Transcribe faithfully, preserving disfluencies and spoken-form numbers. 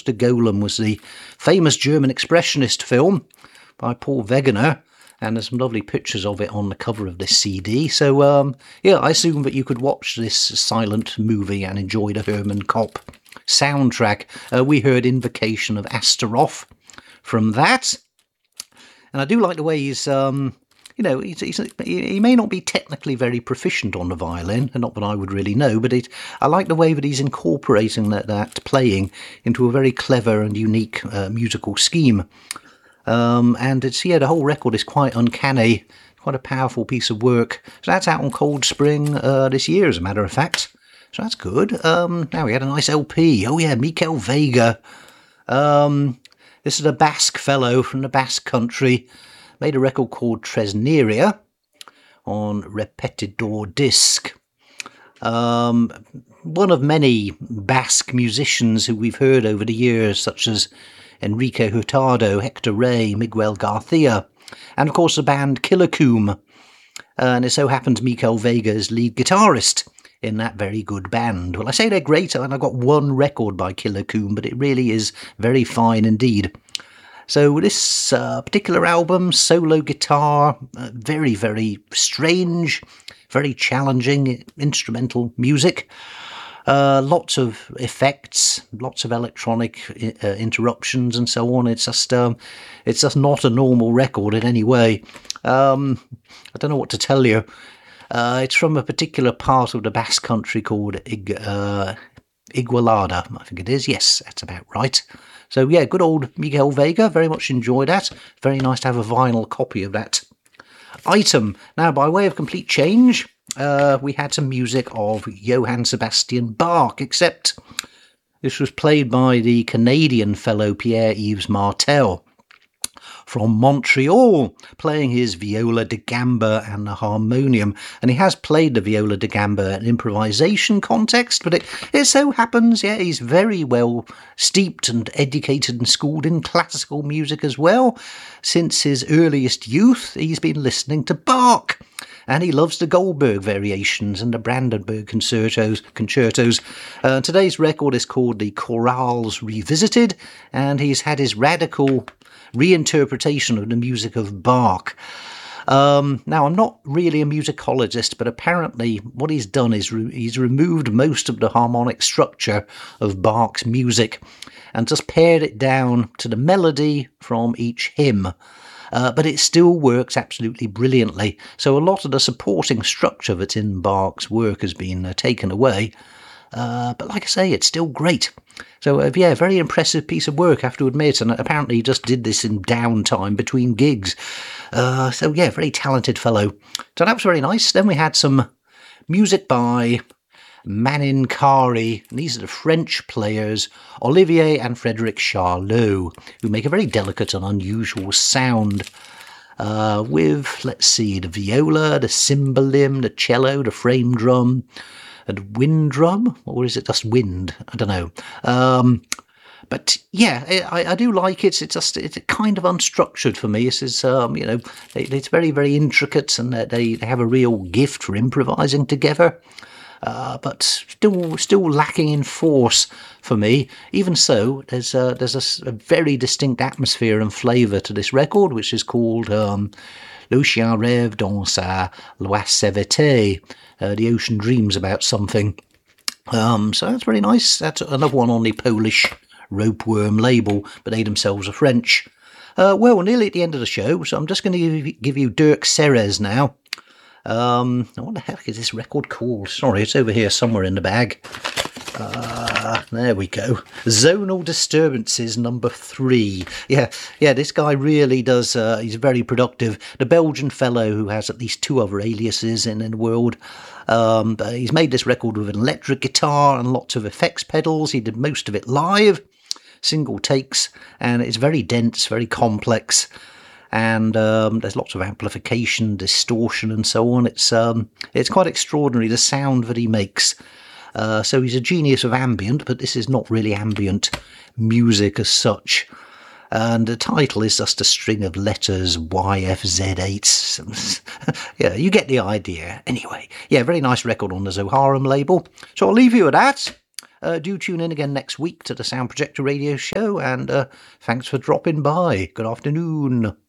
Der Golem was the famous German expressionist film by Paul Wegener, and there's some lovely pictures of it on the cover of this C D. So, um, yeah, I assume that you could watch this silent movie and enjoy the Hermann Kopp soundtrack. Uh, we heard Invocation of Astaroth from that. And I do like the way he's, um, you know, he's, he's, he may not be technically very proficient on the violin, and not that I would really know, but it, I like the way that he's incorporating that, that playing into a very clever and unique uh, musical scheme. Um, and it's, yeah, the whole record is quite uncanny, quite a powerful piece of work. So that's out on Cold Spring uh, this year, as a matter of fact. So that's good. Um, now we had a nice L P. Oh yeah, Mikel Vega. Um, this is a Basque fellow from the Basque country. Made a record called Tresneria on Repetidor disc. Um, one of many Basque musicians who we've heard over the years, such as Enrique Hurtado, Hector Ray, Miguel Garcia, and of course the band Killer Coom. Uh, and it so happens Mikel Vega is lead guitarist in that very good band. Well, I say they're great, and I've got one record by Killer Coom, but it really is very fine indeed. So this uh, particular album, solo guitar, uh, very, very strange, very challenging instrumental music. Uh, lots of effects, lots of electronic uh, interruptions and so on. It's just, um, it's just not a normal record in any way. Um, I don't know what to tell you. Uh, it's from a particular part of the Basque country called Ig- uh, Igualada, I think it is. Yes, that's about right. So yeah, good old Miguel Vega. Very much enjoyed that. Very nice to have a vinyl copy of that item. Now, by way of complete change, Uh, we had some music of Johann Sebastian Bach, except this was played by the Canadian fellow Pierre-Yves Martel from Montreal, playing his viola da gamba and the harmonium. And he has played the viola da gamba in an improvisation context, but it, it so happens, yeah, he's very well steeped and educated and schooled in classical music as well. Since his earliest youth, he's been listening to Bach. And he loves the Goldberg variations and the Brandenburg concertos. concertos. Uh, today's record is called The Chorales Revisited, and he's had his radical reinterpretation of the music of Bach. Um, now, I'm not really a musicologist, but apparently what he's done is re- he's removed most of the harmonic structure of Bach's music and just pared it down to the melody from each hymn. Uh, but it still works absolutely brilliantly. So a lot of the supporting structure that's in Bach's work has been uh, taken away. Uh, but like I say, it's still great. So uh, yeah, very impressive piece of work, I have to admit. And apparently he just did this in downtime between gigs. Uh, so yeah, very talented fellow. So that was very nice. Then we had some music by Manin Kari, and these are the French players, Olivier and Frédéric Charlot, who make a very delicate and unusual sound uh, with, let's see, the viola, the cymbalim, the cello, the frame drum, and wind drum, or is it just wind? I don't know. Um, but yeah, I, I do like it. It's just it's kind of unstructured for me. This is, um, you know, it, it's very, very intricate, and they, they have a real gift for improvising together. Uh, but still, still lacking in force for me. Even so, there's a, there's a, a very distinct atmosphere and flavour to this record, which is called um, L'Océan rêve dans sa loisivete, uh, the ocean dreams about something. Um, so that's very nice. That's another one on the Polish Ropeworm label, but they themselves are French. Uh, well, we're nearly at the end of the show, so I'm just going to give you Dirk Serres now. Um, what the heck is this record called? Sorry, it's over here somewhere in the bag. Uh, there we go. Zonal Disturbances number three. Yeah, yeah, this guy really does, uh, he's very productive. The Belgian fellow who has at least two other aliases in, in the world. Um, but he's made this record with an electric guitar and lots of effects pedals. He did most of it live, single takes, and it's very dense, very complex. And um, there's lots of amplification, distortion, and so on. It's um, it's quite extraordinary, the sound that he makes. Uh, so he's a genius of ambient, but this is not really ambient music as such. And the title is just a string of letters, Y F Z eight. Yeah, you get the idea. Anyway, yeah, very nice record on the Zoharum label. So I'll leave you with that. uh, do tune in again next week to the Sound Projector Radio Show, and uh, thanks for dropping by. Good afternoon.